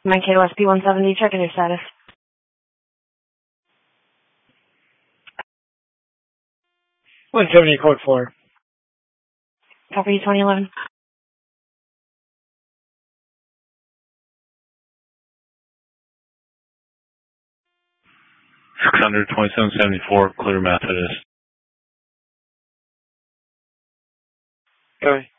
My KOSP 170, checking your status. $170 code 4. Copy 2011. $627.74, clear Methodist. Okay.